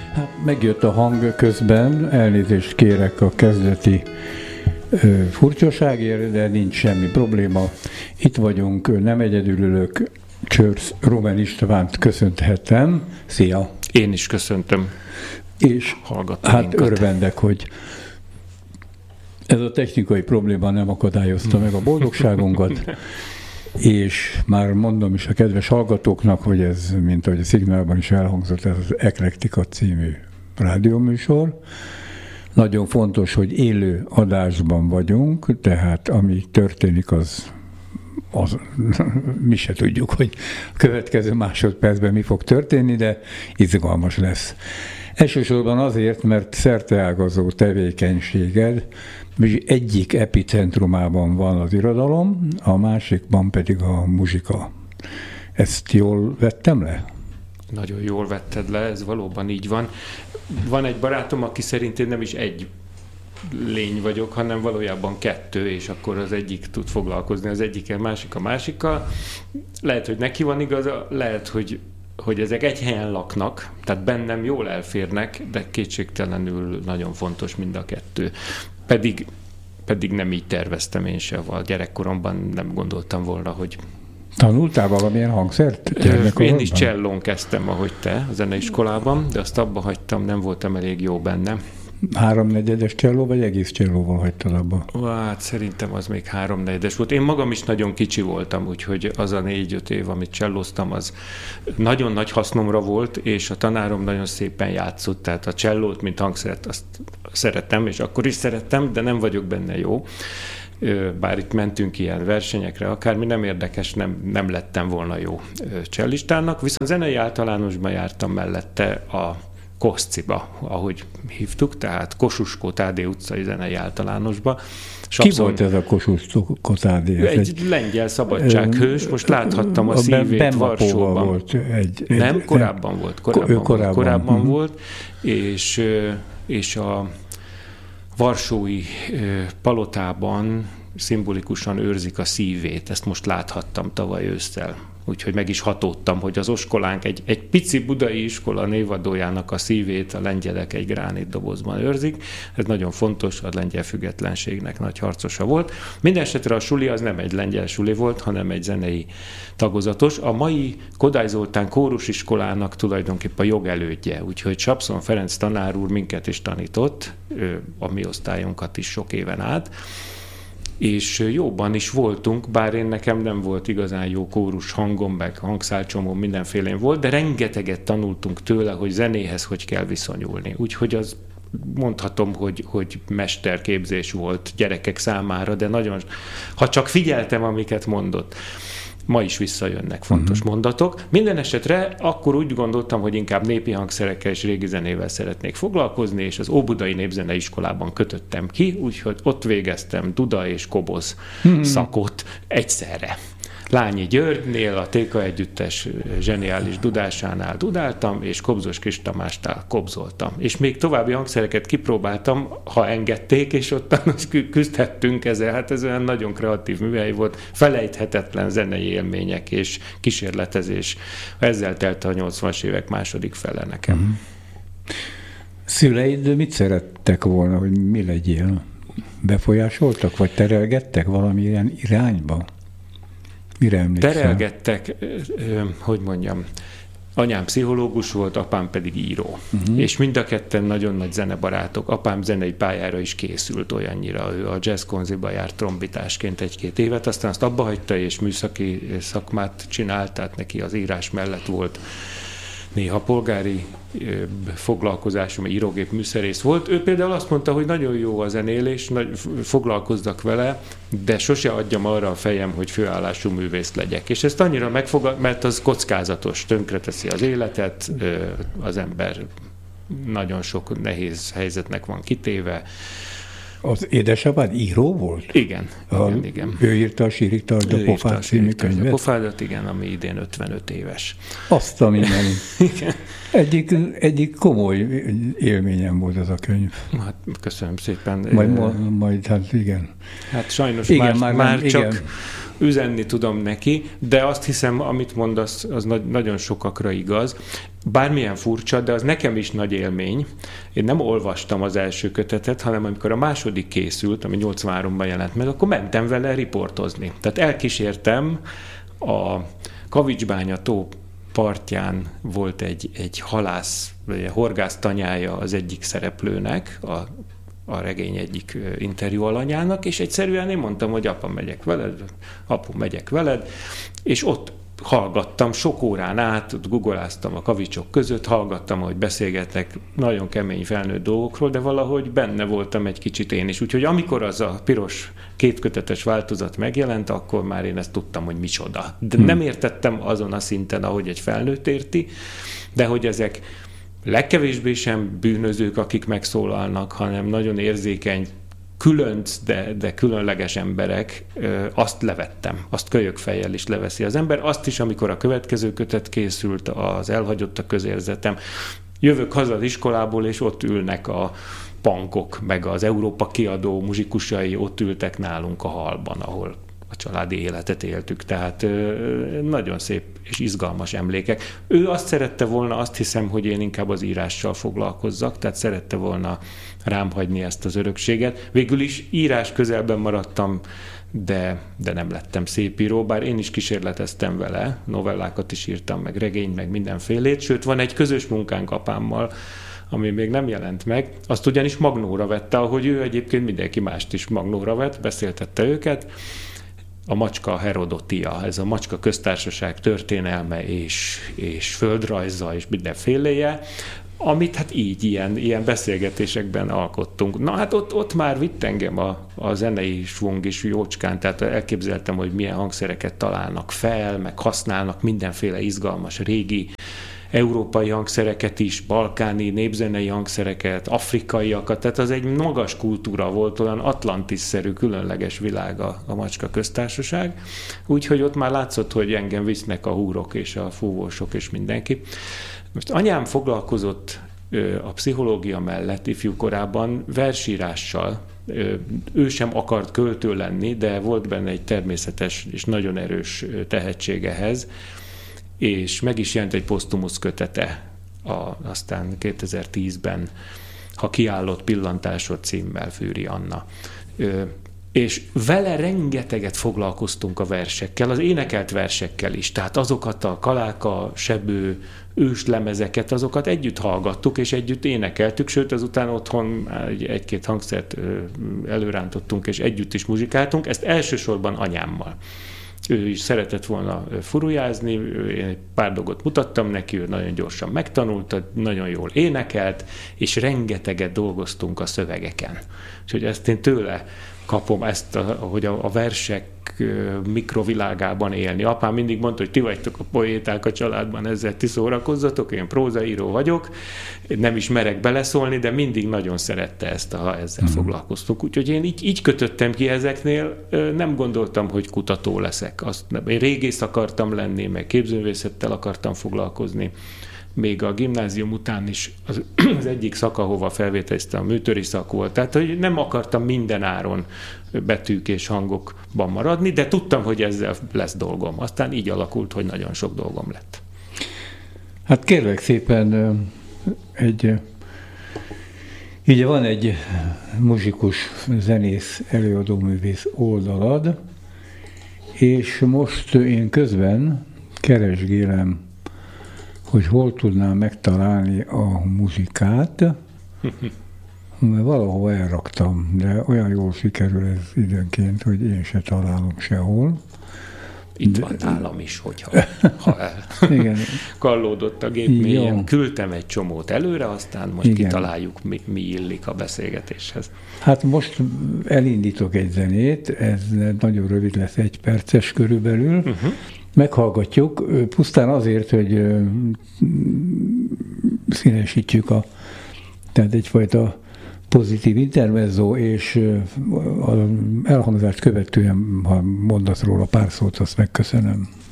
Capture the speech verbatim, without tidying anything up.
Hát megjött a hang közben, elnézést kérek a kezdeti ö, furcsaságért, de nincs semmi probléma. Itt vagyunk, nem egyedül ülök, Csörsz Roman Istvánt köszönhetem. Szia! Én is köszöntöm. És hát örvendek, hogy ez a technikai probléma nem akadályozta meg a boldogságunkat, és már mondom is a kedves hallgatóknak, hogy ez, mint ahogy a szignálban is elhangzott, ez az Eklektika című rádióműsor. Nagyon fontos, hogy élő adásban vagyunk, tehát ami történik, az, az mi se tudjuk, hogy a következő másodpercben mi fog történni, de izgalmas lesz. Elsősorban azért, mert szerteágazó tevékenységed egyik epicentrumában van az irodalom, a másikban pedig a muzsika. Ezt jól vettem le? Nagyon jól vetted le, ez valóban így van. Van egy barátom, aki szerint én nem is egy lény vagyok, hanem valójában kettő, és akkor az egyik tud foglalkozni az egyikkel, másik a másikkal. Lehet, hogy neki van igaza, lehet, hogy hogy ezek egy helyen laknak, tehát bennem jól elférnek, de kétségtelenül nagyon fontos mind a kettő. Pedig, pedig nem így terveztem én se, a gyerekkoromban nem gondoltam volna, hogy... Tanultál valamilyen hangszert? Én is csellón kezdtem, ahogy te, a zeneiskolában, de azt abba hagytam, nem voltam elég jó benne. Háromnegyedes cselló, vagy egész csellóval hagytad abba? Hát szerintem az még háromnegyedes volt. Én magam is nagyon kicsi voltam, úgyhogy az a négy-öt év, amit csellóztam, az nagyon nagy hasznomra volt, és a tanárom nagyon szépen játszott, tehát a csellót, mint hangszert, azt szerettem, és akkor is szerettem, de nem vagyok benne jó. Bár itt mentünk ilyen versenyekre, akármi nem érdekes, nem, nem lettem volna jó csellistának, viszont zenei általánosban jártam mellette a Koszciba, ahogy hívtuk, tehát Kossuth Tádé utcai zenei általánosba. Ki volt ez a Kossuth Tádé? Egy, egy lengyel szabadsághős, most láthattam a, a szívét Varsóban. Volt egy, egy, nem, korábban nem, volt, korábban, volt, korábban, korábban uh-huh. volt, és, és a varsói palotában szimbolikusan őrzik a szívét, ezt most láthattam tavaly ősszel. Úgyhogy meg is hatódtam, hogy az oskolánk egy, egy pici budai iskola névadójának a szívét a lengyelek egy gránit dobozban őrzik. Ez nagyon fontos, a lengyel függetlenségnek nagy harcosa volt. Mindenesetre a suli az nem egy lengyel suli volt, hanem egy zenei tagozatos. A mai Kodály Zoltán kórusiskolának tulajdonképpen a jogelődje, úgyhogy Sapszon Ferenc tanár úr minket is tanított, a mi osztályunkat is sok éven át, és jóban is voltunk, bár én nekem nem volt igazán jó kórus hangom, meg hangszálcsomom, mindenfélén volt, de rengeteget tanultunk tőle, hogy zenéhez hogy kell viszonyulni. Úgyhogy az mondhatom, hogy, hogy mesterképzés volt gyerekek számára, de nagyon, ha csak figyeltem, amiket mondott. Ma is visszajönnek fontos uh-huh. mondatok. Minden esetre akkor úgy gondoltam, hogy inkább népi hangszerekkel és régi zenével szeretnék foglalkozni, és az Óbudai Népzeneiskolában kötöttem ki, úgyhogy ott végeztem duda és koboz uh-huh. szakot egyszerre. Lányi Györgynél, a Téka Együttes zseniális dudásánál dudáltam, és Kobzos Kis Tamásnál kobzoltam. És még további hangszereket kipróbáltam, ha engedték, és ott küzdhettünk ezzel. Hát ez olyan nagyon kreatív műhely volt, felejthetetlen zenei élmények és kísérletezés. Ezzel telt a nyolcvanas évek második fele nekem. Uh-huh. Szüleid mit szerettek volna, hogy mi legyél? Befolyásoltak, vagy terelgettek valamilyen irányba? Mire emlékszel? Terelgettek, hogy mondjam, anyám pszichológus volt, apám pedig író. Uh-huh. És mind a ketten nagyon nagy zenebarátok. Apám zenei pályára is készült olyannyira. Ő a jazz konziba járt trombitásként egy-két évet, aztán azt abba hagyta, és műszaki szakmát csinált, tehát neki az írás mellett volt néha polgári foglalkozású, írógép műszerész volt. Ő például azt mondta, hogy nagyon jó a zenélés, foglalkozzak vele, de sose adjam arra a fejem, hogy főállású művész legyek. És ezt annyira megfogad, mert az kockázatos, tönkreteszi az életet, az ember nagyon sok nehéz helyzetnek van kitéve. Az édesapád író volt? Igen, a, igen, igen. Ő írta a Síriktard a pofád című könyvet? A pofádat, igen, ami idén ötvenöt éves. Azt a minden. Egyik, egyik komoly élményem volt ez a könyv. Hát, köszönöm szépen. Majd, majd hát igen. Hát sajnos igen, már, már, már nem, csak igen. üzenni tudom neki, de azt hiszem, amit mondasz, az nagyon sokakra igaz. Bármilyen furcsa, de az nekem is nagy élmény. Én nem olvastam az első kötetet, hanem amikor a második készült, ami nyolcvanháromban jelent meg, akkor mentem vele riportozni. Tehát elkísértem a Kavicsbánya tó partján volt egy, egy halász, vagy egy horgász tanyája az egyik szereplőnek, a, a regény egyik interjú alanyának, és egyszerűen én mondtam, hogy apa, megyek veled, apu, megyek veled, és ott hallgattam sok órán át, ott googoláztam a kavicsok között, hallgattam, hogy beszélgetek nagyon kemény felnőtt dolgokról, de valahogy benne voltam egy kicsit én is. Úgyhogy amikor az a piros kétkötetes változat megjelent, akkor már én ezt tudtam, hogy micsoda. De hmm. nem értettem azon a szinten, ahogy egy felnőtt érti, de hogy ezek legkevésbé sem bűnözők, akik megszólalnak, hanem nagyon érzékeny, különc, de, de különleges emberek, azt levettem. Azt kölyökfejjel is leveszi az ember. Azt is, amikor a következő kötet készült, az Elhagyott a közérzetem. Jövök haza az iskolából, és ott ülnek a pankok, meg az Európa kiadó muzsikusai, ott ültek nálunk a hallban, ahol a családi életet éltük. Tehát nagyon szép és izgalmas emlékek. Ő azt szerette volna, azt hiszem, hogy én inkább az írással foglalkozzak, tehát szerette volna rám hagyni ezt az örökséget. Végül is írás közelben maradtam, de, de nem lettem szépíró, bár én is kísérleteztem vele, novellákat is írtam, meg regényt, meg mindenfélét, sőt, van egy közös munkánk apámmal, ami még nem jelent meg, azt ugyanis magnóra vette, ahogy ő egyébként mindenki mást is magnóra vett, beszéltette őket. A Macska Herodotia, ez a Macska Köztársaság történelme és, és földrajza és mindenféléje, amit hát így, ilyen, ilyen beszélgetésekben alkottunk. Na hát ott, ott már vitt engem a, a zenei svung is jócskán, tehát elképzeltem, hogy milyen hangszereket találnak fel, meg használnak mindenféle izgalmas régi európai hangszereket is, balkáni népzenei hangszereket, afrikaiakat, tehát az egy magas kultúra volt, olyan Atlantis-szerű különleges világ a, a Macska Köztársaság, úgyhogy ott már látszott, hogy engem visznek a húrok és a fúvósok és mindenki. Most anyám foglalkozott a pszichológia mellett ifjúkorában versírással, ő sem akart költő lenni, de volt benne egy természetes és nagyon erős tehetség ehhez, és meg is jelent egy posztumusz kötete, a, aztán kétezer-tízben, Ha kiállott pillantásod címmel, Fűri Anna. Ö, és vele rengeteget foglalkoztunk a versekkel, az énekelt versekkel is, tehát azokat a Kaláka, Sebő, őslemezeket, azokat együtt hallgattuk, és együtt énekeltük, sőt, azután otthon egy-két hangszert előrántottunk, és együtt is muzsikáltunk, ezt elsősorban anyámmal. Ő is szeretett volna furujázni, én egy pár dolgot mutattam neki, ő nagyon gyorsan megtanulta, nagyon jól énekelt, és rengeteget dolgoztunk a szövegeken. Úgyhogy ezt én tőle kapom, ezt, a, hogy a, a versek mikrovilágában élni. Apám mindig mondta, hogy ti vagytok a poéták a családban, ezzel ti szórakozzatok, én prózaíró vagyok, nem is merek beleszólni, de mindig nagyon szerette ezt, ha ezzel mm. foglalkoztunk. Úgyhogy én így, így kötöttem ki ezeknél, nem gondoltam, hogy kutató leszek. Azt, én régész akartam lenni, meg képzőművészettel akartam foglalkozni. Még a gimnázium után is az, az egyik szak, ahova felvételiztem, a műtöri szak volt. Tehát, hogy nem akartam minden áron betűk és hangokban maradni, de tudtam, hogy ezzel lesz dolgom. Aztán így alakult, hogy nagyon sok dolgom lett. Hát kérlek szépen, egy, ugye van egy muzsikus, zenész, előadóművész oldalad, és most én közben keresgélem, hogy hol tudnám megtalálni a muzsikát, mert valahol elraktam, de olyan jól sikerül ez időnként, hogy én se találom sehol. Itt de... van nálam is, hogyha ha el... Igen. kallódott a gép mélyen. Küldtem egy csomót előre, aztán most igen. kitaláljuk, mi, mi illik a beszélgetéshez. Hát most elindítok egy zenét, ez nagyon rövid lesz, egy perces körülbelül. Uh-huh. Meghallgatjuk, pusztán azért, hogy színesítjük a, tehát egyfajta pozitív intermezzo, és az elhangzást követően, ha mondasz róla pár szót, azt megköszönöm.